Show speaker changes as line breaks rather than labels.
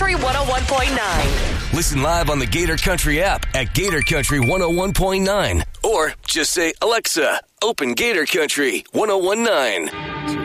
Country 101.9.
Listen live on the Gator Country app at Gator Country 101.9. Or just say, Alexa, open Gator Country 101.9.